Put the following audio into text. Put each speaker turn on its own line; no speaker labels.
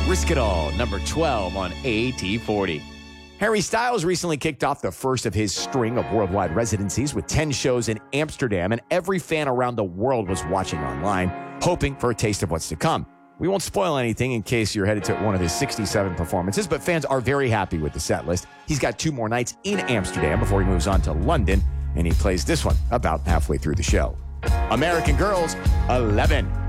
Risk It All, number 12 on AT40. Harry Styles recently kicked off the first of his string of worldwide residencies with 10 shows in Amsterdam, and every fan around the world was watching online, hoping for a taste of what's to come. We won't spoil anything in case you're headed to one of his 67 performances, but fans are very happy with the set list. He's got 2 more nights in Amsterdam before he moves on to London, and he plays this one about halfway through the show. American Girls, 11.